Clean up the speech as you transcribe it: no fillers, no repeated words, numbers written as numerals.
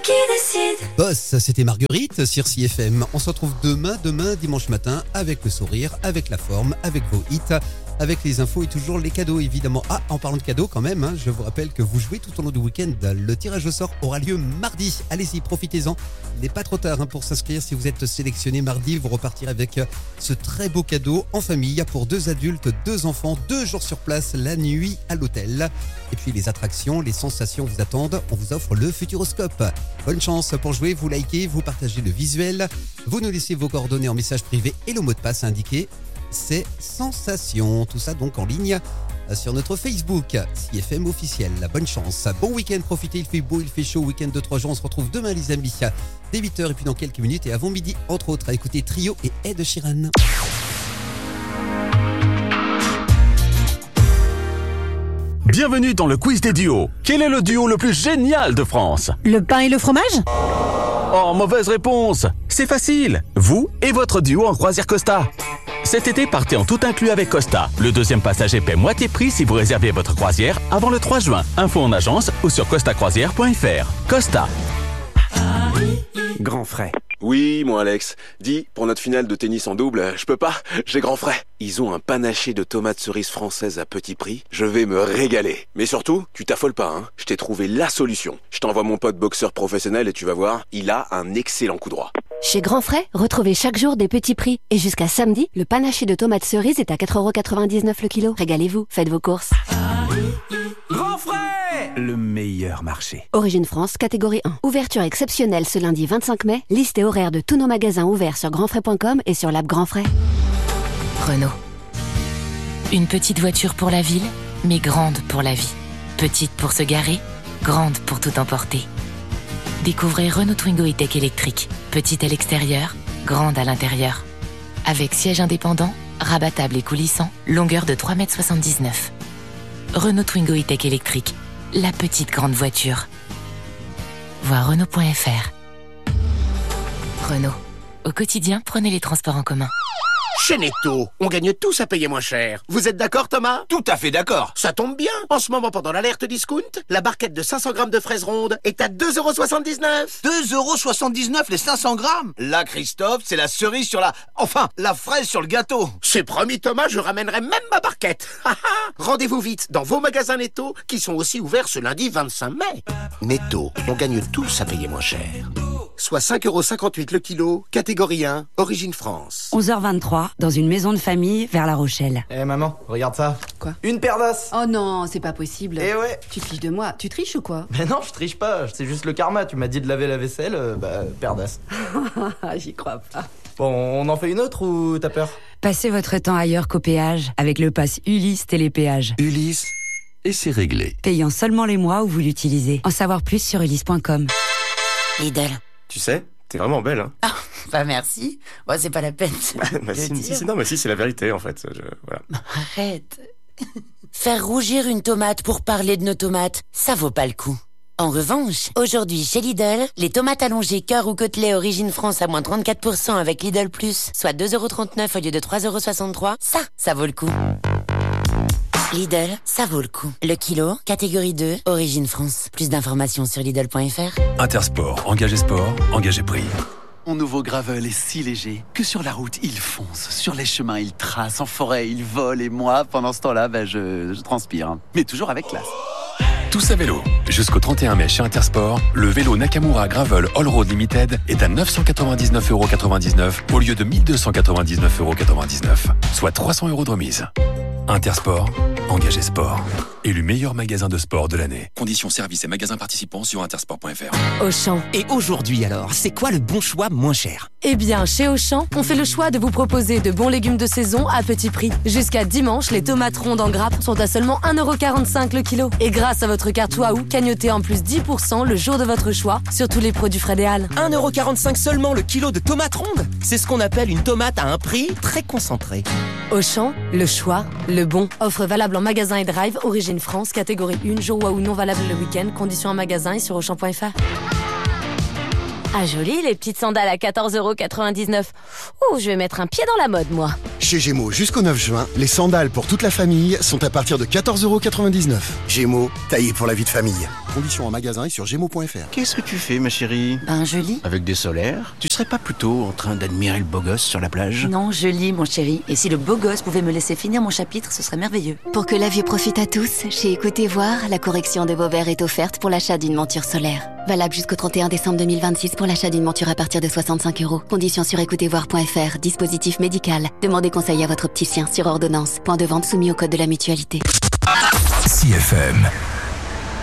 qui décide. Boss, c'était Marguerite sur CFM. On se retrouve demain dimanche matin, avec le sourire, avec la forme, avec vos hits, avec les infos et toujours les cadeaux évidemment. Ah, en parlant de cadeaux quand même, je vous rappelle que vous jouez tout au long du week-end. Le tirage au sort aura lieu mardi. Allez-y, profitez-en. Il n'est pas trop tard pour s'inscrire. Si vous êtes sélectionné mardi, vous repartirez avec ce très beau cadeau en famille pour 2 adultes, 2 enfants, 2 jours sur place, la nuit à l'hôtel. Et puis les attractions, les sensations vous attendent. On vous offre le Futuroscope. Bonne chance pour jouer, vous likez, vous partagez le visuel, vous nous laissez vos coordonnées en message privé et le mot de passe indiqué. C'est Sensation. Tout ça donc en ligne sur notre Facebook, CFM officiel. Bonne chance. Bon week-end, profitez, il fait beau, il fait chaud. Week-end de 3 jours, on se retrouve demain les amis, dès 8h et puis dans quelques minutes et avant midi, entre autres, à écouter Trio et Ed Sheeran. Bienvenue dans le quiz des duos. Quel est le duo le plus génial de France? Le pain et le fromage? Oh, mauvaise réponse. C'est facile. Vous et votre duo en croisière Costa. Cet été, partez en tout inclus avec Costa. Le deuxième passager paie moitié prix si vous réservez votre croisière avant le 3 juin. Info en agence ou sur costacroisière.fr. Costa. Grand frais. Oui, mon Alex. Dis, pour notre finale de tennis en double, je peux pas, j'ai grand frais. Ils ont un panaché de tomates cerises françaises à petit prix. Je vais me régaler. Mais surtout, tu t'affoles pas, hein. Je t'ai trouvé la solution. Je t'envoie mon pote boxeur professionnel et tu vas voir, il a un excellent coup droit. Chez Grand Frais, retrouvez chaque jour des petits prix. Et jusqu'à samedi, le panaché de tomates cerises est à 4,99€ le kilo. Régalez-vous, faites vos courses. Grand frais. Le meilleur marché. Origine France, catégorie 1. Ouverture exceptionnelle ce lundi 25 mai. Liste et horaire de tous nos magasins ouverts sur grandfrais.com et sur l'app Grand Frais. Renault. Une petite voiture pour la ville, mais grande pour la vie. Petite pour se garer, grande pour tout emporter. Découvrez Renault Twingo E-Tech électrique. Petite à l'extérieur, grande à l'intérieur. Avec siège indépendant, rabattable et coulissant, longueur de 3,79 m. Renault Twingo E-Tech électrique. La petite grande voiture. Voir Renault.fr. Renault. Au quotidien, prenez les transports en commun. Chez Netto, on gagne tous à payer moins cher. Vous êtes d'accord, Thomas? Tout à fait d'accord. Ça tombe bien. En ce moment, pendant l'alerte discount, la barquette de 500 grammes de fraises rondes est à 2,79 €. 2,79€ les 500 grammes. Là, Christophe, c'est la cerise sur la... Enfin, la fraise sur le gâteau. C'est promis, Thomas, je ramènerai même ma barquette. Rendez-vous vite dans vos magasins Netto, qui sont aussi ouverts ce lundi 25 mai. Netto, on gagne tous à payer moins cher. Soit 5,58 € le kilo, catégorie 1, origine France. 11h23, dans une maison de famille vers La Rochelle. Eh maman, regarde ça. Quoi? Une paire d'os. Oh non, c'est pas possible. Eh ouais. Tu te fiches de moi. Tu triches ou quoi? Mais non, je triche pas, c'est juste le karma. Tu m'as dit de laver la vaisselle, paire d'os. J'y crois pas. Bon, on en fait une autre ou t'as peur? Passez votre temps ailleurs qu'au péage avec le pass Ulysse Télépéage. Ulysse, et c'est réglé. Payant seulement les mois où vous l'utilisez. En savoir plus sur ulysse.com. Lidl. Tu sais, t'es vraiment belle, hein. Ah, bah merci. Bon, c'est pas la peine. si, c'est la vérité, en fait. Voilà. Arrête. Faire rougir une tomate pour parler de nos tomates, ça vaut pas le coup. En revanche, aujourd'hui chez Lidl, les tomates allongées cœur ou côtelets origine France à moins 34% avec Lidl Plus, soit 2,39€ au lieu de 3,63€, ça vaut le coup. Lidl, ça vaut le coup. Le kilo, catégorie 2, origine France. Plus d'informations sur Lidl.fr. Intersport, engagé sport, engagé prix. Mon nouveau gravel est si léger que sur la route, il fonce. Sur les chemins, il trace. En forêt, il vole. Et moi, pendant ce temps-là, je transpire. Mais toujours avec classe. Tous à vélo. Jusqu'au 31 mai chez Intersport, le vélo Nakamura Gravel All Road Limited est à 999,99€ au lieu de 1299,99€, soit 300€ de remise. Intersport, engagé sport. Élu meilleur magasin de sport de l'année. Conditions services et magasins participants sur intersport.fr. Auchan. Et aujourd'hui alors, c'est quoi le bon choix moins cher? Eh bien, chez Auchan, on fait le choix de vous proposer de bons légumes de saison à petit prix. Jusqu'à dimanche, les tomates rondes en grappe sont à seulement 1,45€ le kilo. Et grâce à votre carte Waouh, cagnotez en plus 10% le jour de votre choix sur tous les produits Fred et Al. 1,45€ seulement le kilo de tomates rondes? C'est ce qu'on appelle une tomate à un prix très concentré. Auchan, le choix, le bon. Offre valable en magasin et drive, origine France, catégorie 1, jour Waouh non valable le week-end, conditions en magasin et sur Auchan.fr. Ah joli, les petites sandales à 14,99€. Oh, je vais mettre un pied dans la mode, moi. Chez Gémeaux, jusqu'au 9 juin, les sandales pour toute la famille sont à partir de 14,99 €. Gémeaux, taillé pour la vie de famille. Conditions en magasin et sur gémeaux.fr. Qu'est-ce que tu fais, ma chérie? Ben, je lis. Avec des solaires? Tu serais pas plutôt en train d'admirer le beau gosse sur la plage? Non, je lis, mon chéri. Et si le beau gosse pouvait me laisser finir mon chapitre, ce serait merveilleux. Pour que la vue profite à tous, chez Écoutez Voir, la correction de vos verres est offerte pour l'achat d'une monture solaire. Valable jusqu'au 31 décembre 2026 pour l'achat d'une monture à partir de 65 €. Conditions sur écoutezvoir.fr. Dispositif médical. Demandez conseil à votre opticien sur ordonnance. Point de vente soumis au code de la mutualité. CFM.